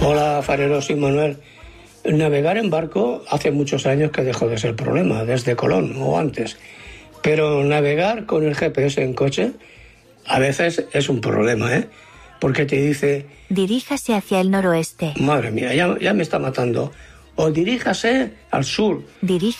Hola, fareros y Manuel. Navegar en barco hace muchos años que dejó de ser problema, desde Colón o antes. Pero navegar con el GPS en coche a veces es un problema, ¿eh? Porque te dice... Diríjase hacia el noroeste. Madre mía, ya me está matando. O diríjase al sur. Diríjase